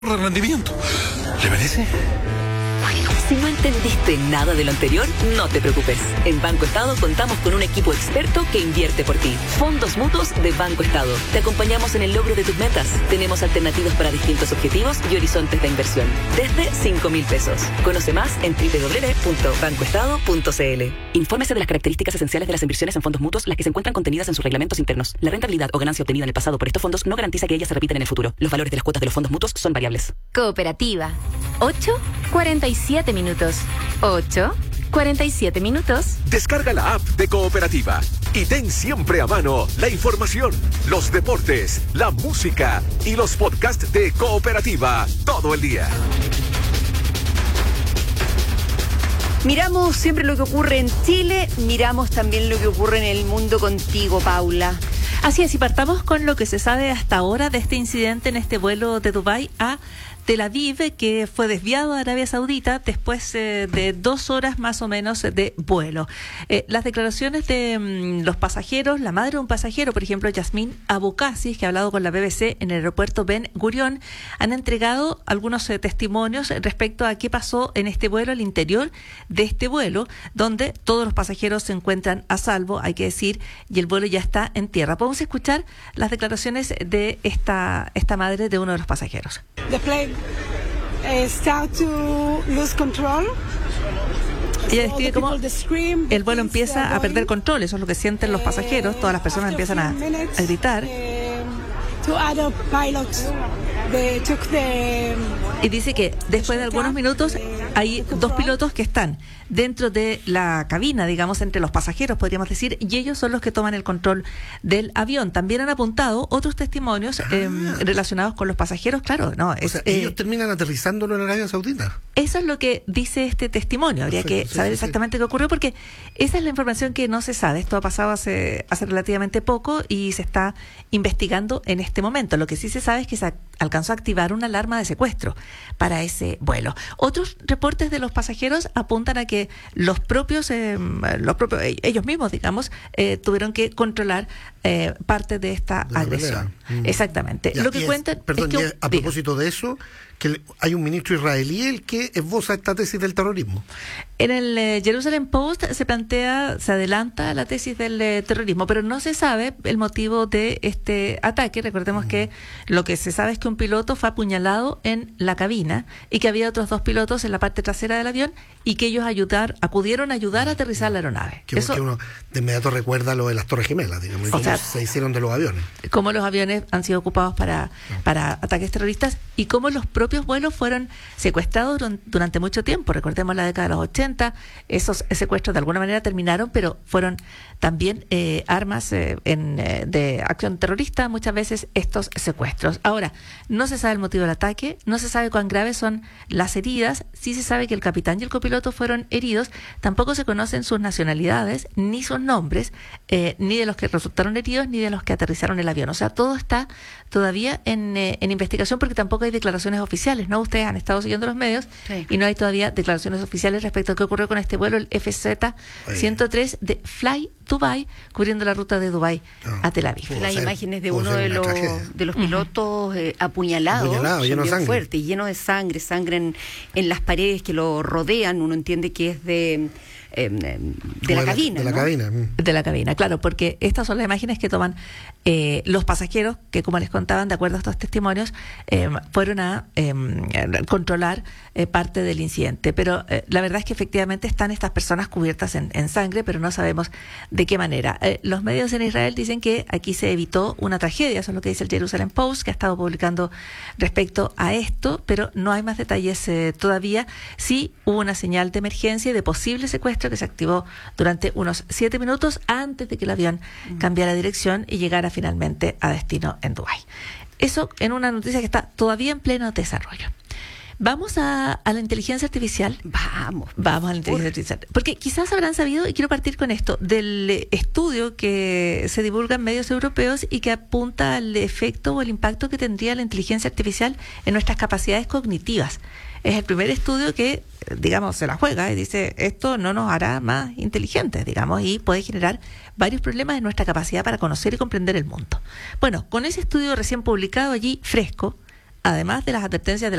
rendimiento. ¿Le merece? Si no entendiste nada de lo anterior, no te preocupes. En Banco Estado contamos con un equipo experto que invierte por ti. Fondos mutuos de Banco Estado. Te acompañamos en el logro de tus metas. Tenemos alternativas para distintos objetivos y horizontes de inversión. Desde 5.000 pesos. Conoce más en www.bancoestado.cl. Infórmese de las características esenciales de las inversiones en fondos mutuos, las que se encuentran contenidas en sus reglamentos internos. La rentabilidad o ganancia obtenida en el pasado por estos fondos no garantiza que ellas se repitan en el futuro. Los valores de las cuotas de los fondos mutuos son variables. Cooperativa. 8:47 minutos. 8:47 minutos. Descarga la app de Cooperativa y ten siempre a mano la información, los deportes, la música y los podcasts de Cooperativa todo el día. Miramos siempre lo que ocurre en Chile, miramos también lo que ocurre en el mundo contigo, Paula. Así es, y partamos con lo que se sabe hasta ahora de este incidente en este vuelo de Dubái a Tel Aviv, que fue desviado a Arabia Saudita después de 2 horas más o menos de vuelo. Las declaraciones de los pasajeros, la madre de un pasajero, por ejemplo, Yasmín Abukasi, que ha hablado con la BBC en el aeropuerto Ben Gurion, han entregado algunos testimonios respecto a qué pasó en este vuelo, al interior de este vuelo, donde todos los pasajeros se encuentran a salvo, hay que decir, y el vuelo ya está en tierra. Podemos escuchar las declaraciones de esta madre de uno de los pasajeros. The plane start to lose control. Ella describe cómo el vuelo empieza a perder control, eso es lo que sienten los pasajeros, todas las personas empiezan a gritar. Y dice que después de algunos minutos hay 2 pilotos que están dentro de la cabina, digamos, entre los pasajeros, podríamos decir, y ellos son los que toman el control del avión. También han apuntado otros testimonios relacionados con los pasajeros, claro, no. Ellos terminan aterrizándolo en Arabia Saudita. Eso es lo que dice este testimonio. Habría que saber exactamente qué ocurrió, porque esa es la información que no se sabe. Esto ha pasado hace relativamente poco y se está investigando en este momento. Lo que sí se sabe es que se alcanzó a activar una alarma de secuestro para ese vuelo. Otros reportes de los pasajeros apuntan a que los propios ellos mismos, digamos, tuvieron que controlar parte de esta agresión. Exactamente. Ya, lo que cuentan es que, a propósito de eso, que hay un ministro israelí el que esboza esta tesis del terrorismo. En el Jerusalem Post se adelanta la tesis del terrorismo, pero no se sabe el motivo de este ataque. Recordemos que lo que se sabe es que un piloto fue apuñalado en la cabina y que había otros 2 pilotos en la parte trasera del avión y que ellos acudieron a ayudar a aterrizar la aeronave. Que uno de inmediato recuerda lo de las Torres Gemelas, digamos, y cómo se hicieron de los aviones. Cómo los aviones han sido ocupados para ataques terroristas y cómo los propios vuelos fueron secuestrados durante mucho tiempo. Recordemos la década de los 80, esos secuestros de alguna manera terminaron, pero fueron también armas de acción terrorista, muchas veces estos secuestros. Ahora, no se sabe el motivo del ataque, no se sabe cuán graves son las heridas, sí se sabe que el capitán y el copiloto fueron heridos, tampoco se conocen sus nacionalidades, ni sus nombres, ni de los que resultaron heridos, ni de los que aterrizaron el avión. O sea, todo está todavía en investigación porque tampoco hay declaraciones oficiales, ¿no? Ustedes han estado siguiendo los medios y no hay todavía declaraciones oficiales respecto a qué ocurrió con este vuelo, el FZ-103 de Fly Dubai, cubriendo la ruta de Dubái a Tel Aviv. Las imágenes de uno de los pilotos apuñalados, lleno de sangre. Fuerte, y lleno de sangre en las paredes que lo rodean, uno entiende que es de la cabina. De la cabina. De la cabina, claro, porque estas son las imágenes que toman los pasajeros, que como les contaban, de acuerdo a estos testimonios, fueron a controlar parte del incidente. Pero la verdad es que efectivamente están estas personas cubiertas en sangre, pero no sabemos de qué manera. Los medios en Israel dicen que aquí se evitó una tragedia, eso es lo que dice el Jerusalem Post, que ha estado publicando respecto a esto, pero no hay más detalles todavía. Sí hubo una señal de emergencia y de posible secuestro que se activó durante unos 7 minutos antes de que el avión cambiara dirección y llegara finalmente a destino en Dubái. Eso en una noticia que está todavía en pleno desarrollo. Vamos a la inteligencia artificial. Vamos a la inteligencia artificial. Porque quizás habrán sabido, y quiero partir con esto, del estudio que se divulga en medios europeos y que apunta al efecto o el impacto que tendría la inteligencia artificial en nuestras capacidades cognitivas. Es el primer estudio que, digamos, se la juega y dice, esto no nos hará más inteligentes, digamos, y puede generar varios problemas en nuestra capacidad para conocer y comprender el mundo. Bueno, con ese estudio recién publicado allí, fresco, además de las advertencias de